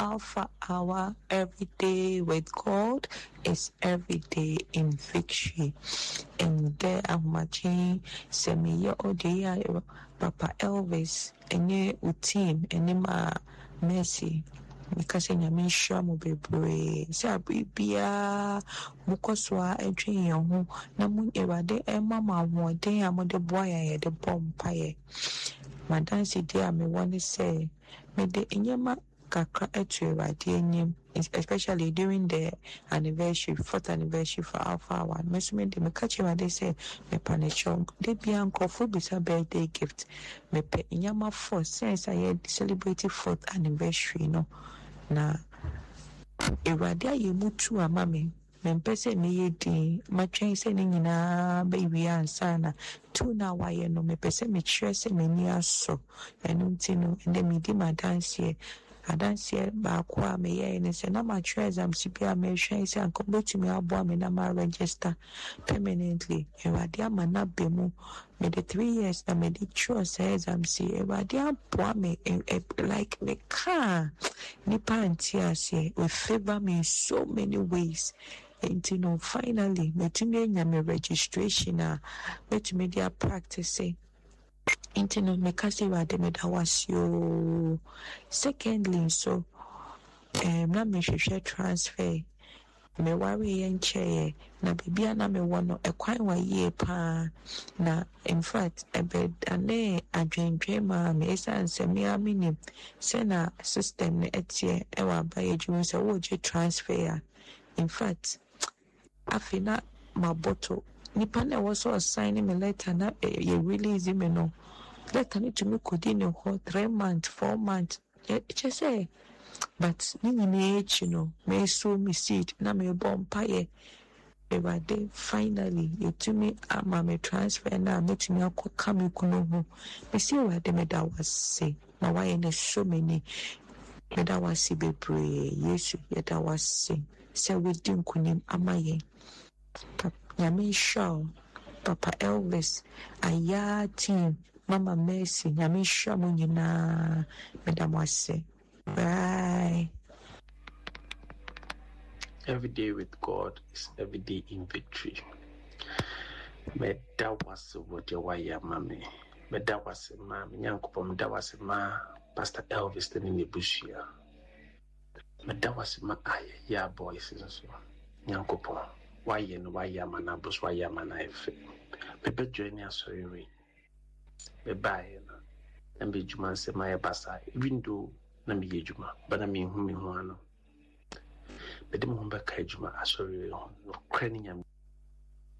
Alpha Hour, every day with God is every day in victory. And there I'm watching Semiya Odeya, Papa Elvis, and your team, and my Mercy. Because in your mission will be brave. Say, Bibia, Mukoswa, Edwin, Yahu, Namun Erade, Mama, one day I'm on the boy, the bomb pie. Madam Sidia, me want to say, me the inyama kakra etu Erade, especially during the anniversary, 4th anniversary for Alpha Hour. Me so me de me catch Erade say, me panichong, de bi anko fu bisa birthday gift. Me pe inyama 4 since I celebrate 4th anniversary, no. Na Erade aye mutu amame mempe se meye din matwen se ne nyina ba wi ansa na tu na waye no mepe se me kyerɛ se mani aso enu nti no ende me di madanse ba kwa me ye ne se na ma kyerɛ exam si bia me hwɛ se anko betumi abo me na ma register permanently. Erade ama na bemu me the 3 years na me di choose exam si Erade abo me like me ka nipa antiase will favor me in so many ways. And you know, finally, me to me registration me to me dia practicing. And you know, me kasi Erade me da was yo. Secondly, so na me hwehwɛ transfer. Me worry enche na bibia na me wono ekwan wa yie pa na in fact ebed ane adwendwe ma me esanse me aminim se na system ne etie e wa ba yeju se wo je transfer. In fact afina ma bottle nipa na was so sign me letter na ye release me no letter ni to me kodi ne ho 3 months 4 months just say. But you know, me so me seed na me bomb paye. Erade finally you to me ama me transfer na me to me akwa me kuno ho. Me see Erade me da was say na why na so many me da was say bebre yesu ye da was say we din kunim amaye. Nyame show Papa Elvis aya team Mama Mercy nyame show mo nyina me da was say. Bye. Every day with God is every day in victory. Meda was what your wire mammy. Meda was a man, Yankopom, that was a man, Pastor Elvis, the name Bushia. Meda was a man, ya boys, so Yankopom. Why and why Yamana Bus, why Yamana, Pepe journey, sorry. Be bye and be Juman, say my basa, even though. Na me yejuma but na me hu me ho ano be dem ho ba ka ejuma asori ho no krani nyam